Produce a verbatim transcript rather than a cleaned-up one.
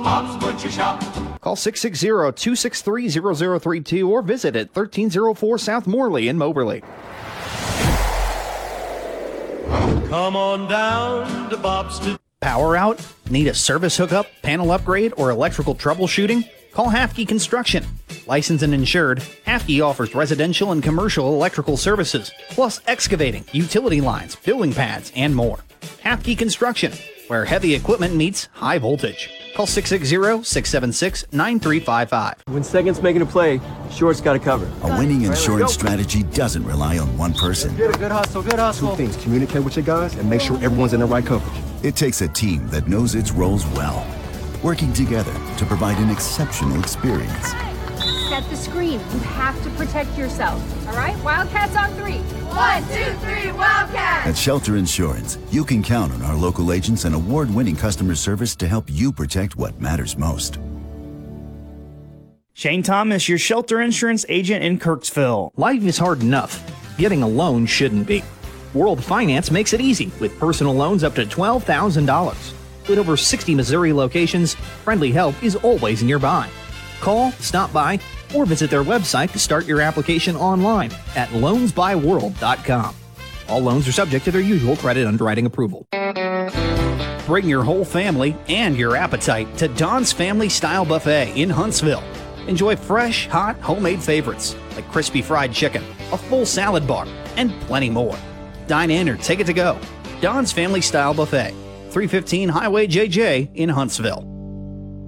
Bob's Butcher Shop. Call six six zero, two six three, zero zero three two or visit at thirteen oh four South Morley in Moberly. Come on down to Bob's. To- Power out? Need a service hookup, panel upgrade, or electrical troubleshooting? Call Hafke Construction. Licensed and insured, Hafke offers residential and commercial electrical services, plus excavating, utility lines, building pads, and more. Hafke Construction, where heavy equipment meets high voltage. Call six six zero, six seven six, nine three five five. When second's making a play, short's got to cover. A winning insurance strategy doesn't rely on one person. Good, good hustle, good hustle. Two things: communicate with your guys and make sure everyone's in the right coverage. It takes a team that knows its roles well, working together to provide an exceptional experience. Set the screen. You have to protect yourself. All right? Wildcats on three. One, two, three, Wildcats! At Shelter Insurance, you can count on our local agents and award-winning customer service to help you protect what matters most. Shane Thomas, your shelter insurance agent in Kirksville. Life is hard enough. Getting a loan shouldn't be. World Finance makes it easy with personal loans up to twelve thousand dollars. With over sixty Missouri locations, friendly help is always nearby. Call, stop by, or visit their website to start your application online at loans by world dot com. All loans are subject to their usual credit underwriting approval. Bring your whole family and your appetite to Don's Family Style Buffet in Huntsville. Enjoy fresh, hot, homemade favorites like crispy fried chicken, a full salad bar, and plenty more. Dine in or take it to go. Don's Family Style Buffet, three fifteen Highway J J in Huntsville.